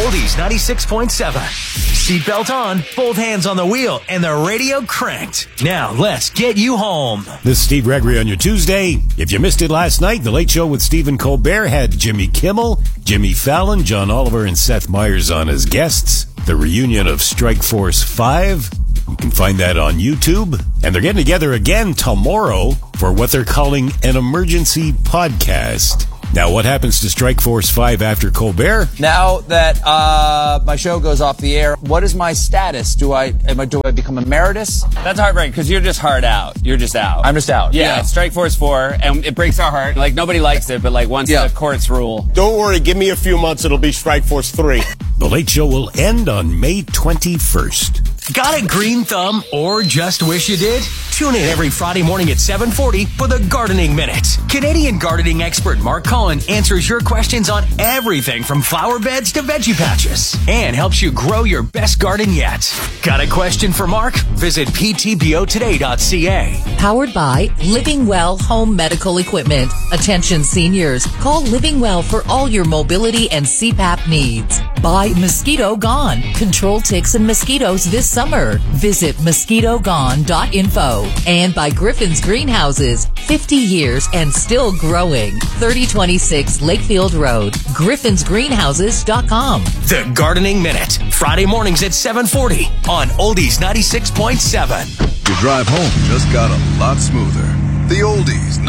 Oldies 96.7. Seatbelt on, both hands on the wheel, and the radio cranked. Now let's get you home. This is Steve Gregory on your Tuesday. If you missed it last night, The Late Show with Stephen Colbert had Jimmy Kimmel, Jimmy Fallon, John Oliver, and Seth Meyers on as guests. The reunion of Strike Force 5. You can find that on YouTube. And they're getting together again tomorrow for what they're calling an emergency podcast. Now, what happens to Strike Force 5 after Colbert? Now that my show goes off the air, what is my status? Do I become emeritus? That's heartbreaking because you're just hard out. You're just out. I'm just out. Yeah, Strike Force 4, and it breaks our heart. Like, nobody likes it, but like once the courts rule. Don't worry, give me a few months, it'll be Strike Force 3. The Late Show will end on May 21st. Got a green thumb or just wish you did? Tune in every Friday morning at 7:40 for the Gardening Minute. Canadian gardening expert Mark Cullen answers your questions on everything from flower beds to veggie patches and helps you grow your best garden yet. Got a question for Mark? Visit ptbotoday.ca. Powered by Living Well Home Medical Equipment. Attention seniors, call Living Well for all your mobility and CPAP needs. By Mosquito Gone. Control ticks and mosquitoes this summer. Visit mosquitogone.info. And by Griffin's Greenhouses. 50 years and still growing. 3026 Lakefield Road. griffinsgreenhouses.com. The Gardening Minute. Friday mornings at 7:40 on Oldies 96.7. Your drive home just got a lot smoother. The Oldies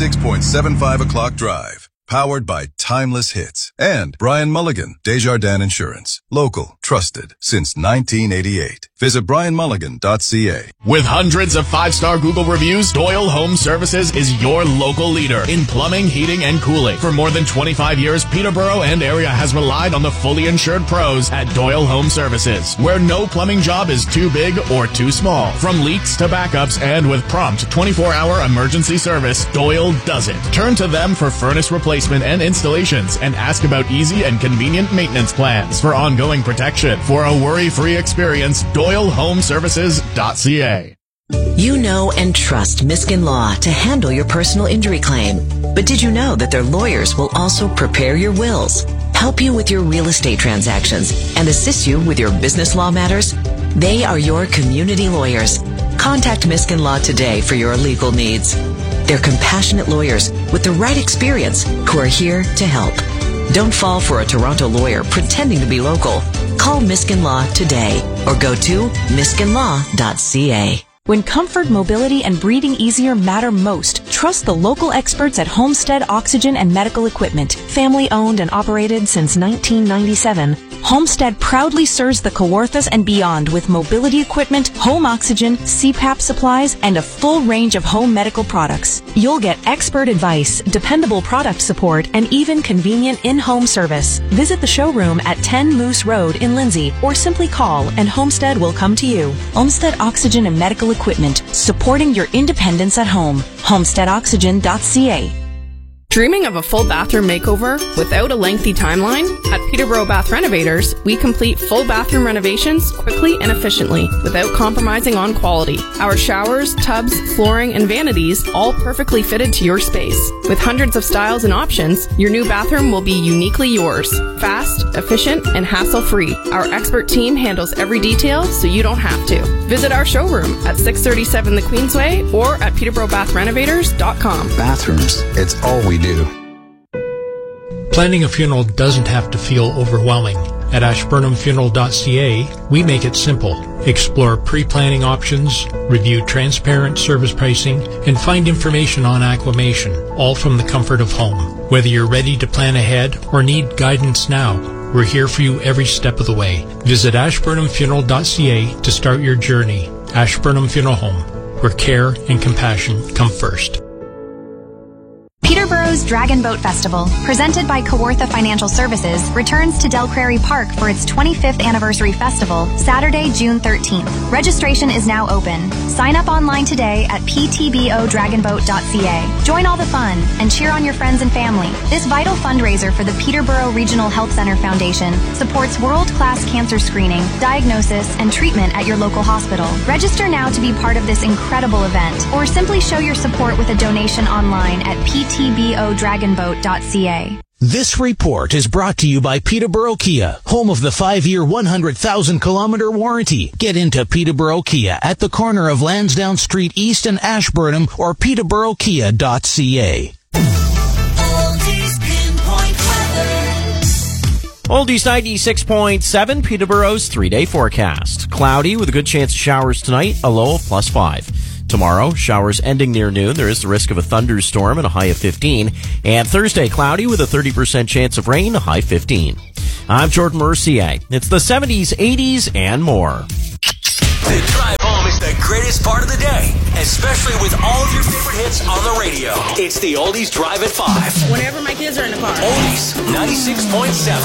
96.75 o'clock drive. Powered by Timeless Hits. And Brian Mulligan, Desjardins Insurance. Local, trusted, since 1988. Visit brianmulligan.ca. With hundreds of 5-star Google reviews, Doyle Home Services is your local leader in plumbing, heating, and cooling. For more than 25 years, Peterborough and area has relied on the fully insured pros at Doyle Home Services, where no plumbing job is too big or too small. From leaks to backups and with prompt 24-hour emergency service, Doyle does it. Turn to them for furnace replacement and installations and ask about easy and convenient maintenance plans for ongoing protection. For a worry-free experience, DoyleHomeServices.ca. You know and trust Miskin Law to handle your personal injury claim. But did you know that their lawyers will also prepare your wills, help you with your real estate transactions, and assist you with your business law matters? They are your community lawyers. Contact Miskin Law today for your legal needs. They're compassionate lawyers with the right experience who are here to help. Don't fall for a Toronto lawyer pretending to be local. Call Miskin Law today or go to miskinlaw.ca. When comfort, mobility, and breathing easier matter most, trust the local experts at Homestead Oxygen and Medical Equipment. Family owned and operated since 1997, Homestead proudly serves the Kawarthas and beyond with mobility equipment, home oxygen, CPAP supplies, and a full range of home medical products. You'll get expert advice, dependable product support, and even convenient in-home service. Visit the showroom at 10 Moose Road in Lindsay, or simply call and Homestead will come to you. Homestead Oxygen and Medical Equipment, supporting your independence at home. HomesteadOxygen.ca. Dreaming of a full bathroom makeover without a lengthy timeline? At Peterborough Bath Renovators, we complete full bathroom renovations quickly and efficiently without compromising on quality. Our showers, tubs, flooring, and vanities all perfectly fitted to your space. With hundreds of styles and options, your new bathroom will be uniquely yours. Fast, efficient, and hassle-free. Our expert team handles every detail so you don't have to. Visit our showroom at 637 The Queensway or at peterboroughbathrenovators.com. Bathrooms, it's all we do. Planning a funeral doesn't have to feel overwhelming. At ashburnhamfuneral.ca, we make it simple. Explore pre-planning options, review transparent service pricing, and find information on acclimation, all from the comfort of home. Whether you're ready to plan ahead or need guidance now, we're here for you every step of the way. Visit ashburnhamfuneral.ca to start your journey. Ashburnham Funeral Home, where care and compassion come first. Peterborough's Dragon Boat Festival, presented by Kawartha Financial Services, returns to Del Prairie Park for its 25th anniversary festival, Saturday, June 13th. Registration is now open. Sign up online today at ptbodragonboat.ca. Join all the fun and cheer on your friends and family. This vital fundraiser for the Peterborough Regional Health Center Foundation supports world-class cancer screening, diagnosis, and treatment at your local hospital. Register now to be part of this incredible event, or simply show your support with a donation online at ptbodragonboat.ca. This report is brought to you by Peterborough Kia, home of the 5-year, 100,000-kilometer warranty. Get into Peterborough Kia at the corner of Lansdowne Street East and Ashburnham or peterboroughkia.ca. Oldies 96.7, Peterborough's 3-day forecast. Cloudy with a good chance of showers tonight, a low of +5. Tomorrow, showers ending near noon. There is the risk of a thunderstorm and a high of 15. And Thursday, cloudy with a 30% chance of rain, a high 15. I'm Jordan Mercier. It's the 70s, 80s, and more. The drive home is the greatest part of the day, especially with all of your favorite hits on the radio. It's the Oldies Drive at 5. Whenever my kids are in the car. Oldies 96.7.